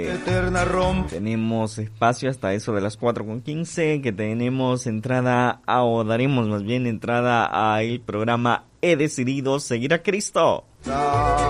Eterna rom. Tenemos espacio hasta eso de las 4:15, que tenemos entrada o daremos más bien entrada al programa He decidido seguir a Cristo.